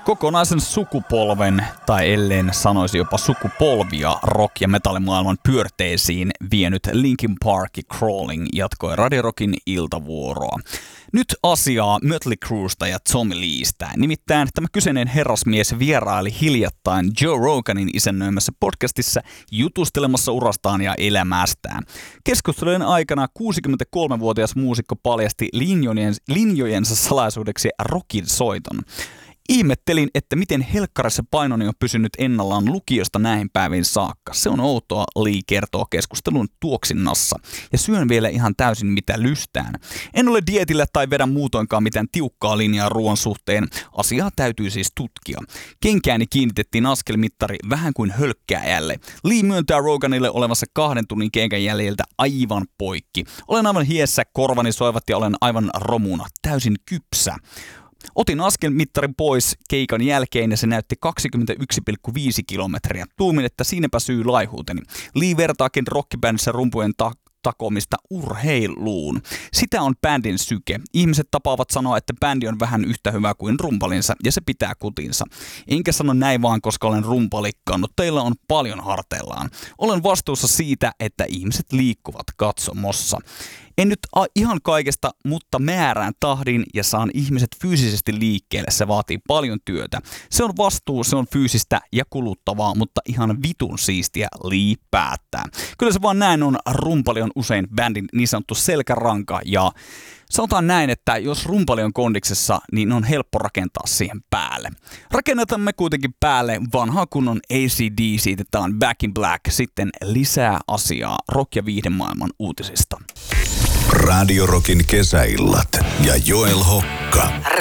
Kokonaisen sukupolven, tai ellen sanoisi jopa sukupolvia, rock- ja metallimaailman pyörteisiin vienyt Linkin Parkin Crawling jatkoi Radio Rockin iltavuoroa. Nyt asiaa Mötley Cruesta ja Tommy Leestä. Nimittäin tämä kyseinen herrasmies vieraili hiljattain Joe Roganin isännöimässä podcastissa jutustelemassa urastaan ja elämästään. Keskustelujen aikana 63-vuotias muusikko paljasti linjojensa salaisuudeksi rockin soiton. Ihmettelin, että miten helkkarissa painoni on pysynyt ennallaan lukiosta näihin päiviin saakka. Se on outoa, Lee kertoo keskustelun tuoksinnassa. Ja syön vielä ihan täysin mitä lystään. En ole dietillä tai vedä muutoinkaan mitään tiukkaa linjaa ruoan suhteen. Asiaa täytyy siis tutkia. Kenkääni kiinnitettiin askelmittari vähän kuin hölkkääjälle. Lee myöntää Roganille olevassa 2 tunnin keikan jäljiltä aivan poikki. Olen aivan hiessä, korvani soivat ja olen aivan romuna. Täysin kypsä. Otin askelmittarin pois keikan jälkeen ja se näytti 21,5 kilometriä. Tuumin, että siinäpä syy laihuuteni. Lee vertaakin rockibändissä rumpujen takomista urheiluun. Sitä on bändin syke. Ihmiset tapaavat sanoa, että bändi on vähän yhtä hyvä kuin rumpalinsa ja se pitää kutinsa. Enkä sano näin vaan, koska olen rumpalikkaannut. Teillä on paljon harteillaan. Olen vastuussa siitä, että ihmiset liikkuvat katsomossa. En nyt ihan kaikesta, mutta määrään tahdin ja saan ihmiset fyysisesti liikkeelle. Se vaatii paljon työtä. Se on vastuu, se on fyysistä ja kuluttavaa, mutta ihan vitun siistiä Lee päättää. Kyllä se vaan näin on. Rumpali on usein bändin niin sanottu selkäranka ja sanotaan näin, että jos rumpali on kondiksessa, niin on helppo rakentaa siihen päälle. Rakennetamme kuitenkin päälle vanhaa kunnon AC/DC, tämä on Back in Black. Sitten lisää asiaa rock- ja viihdemaailman uutisista. Radio Rockin kesäillat ja Joel Hokka.